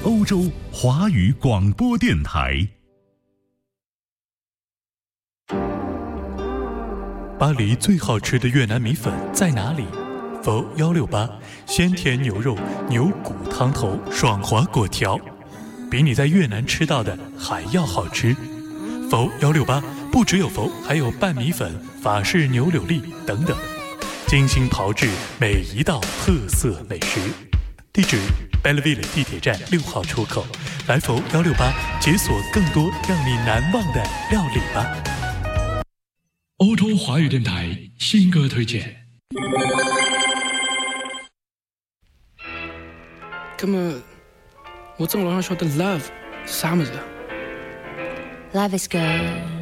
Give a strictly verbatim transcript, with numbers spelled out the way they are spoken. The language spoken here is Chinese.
欧洲华语广播电台。 巴黎最好吃的越南米粉在哪里？佛幺六八，鲜甜牛肉、牛骨汤头、爽滑果条，比你在越南吃到的还要好吃。佛幺六八不只有佛，还有拌米粉、法式牛柳粒等等，精心炮制每一道特色美食。地址 Belleville 地铁站六号出口，来佛幺六八解锁更多让你难忘的料理吧。 欧洲华语电台新歌推荐。 咁啊，我正諗下說的 love 三個字。 Love is good.